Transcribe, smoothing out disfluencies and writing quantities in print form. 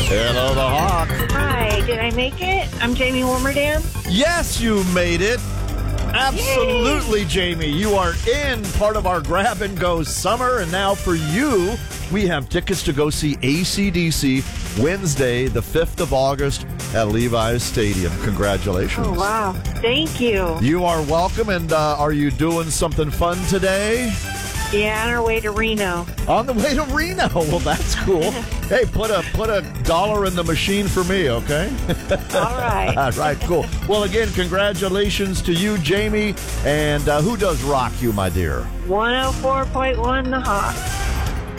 Hello, the Hawk. Hi, did I make it? I'm Jamie Warmerdam. Yes, you made it. Absolutely, Jamie. You are in part of our Grab and Go summer. And now for you, we have tickets to go see AC/DC Wednesday, the 5th of August at Levi's Stadium. Congratulations. Oh, wow. Thank you. You are welcome. And are you doing something fun today? Yeah, on our way to Reno. On the way to Reno. Well, that's cool. Hey, put a dollar in the machine for me, okay? All right. All right, cool. Well, again, congratulations to you, Jamie. And who does rock you, my dear? 104.1 The Hawk.